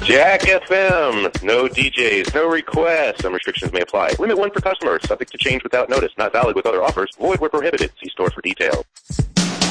Jack FM. No DJs, no requests. Some restrictions may apply. Limit 1 per customer. Subject to change without notice. Not valid with other offers. Void where prohibited. See store for details.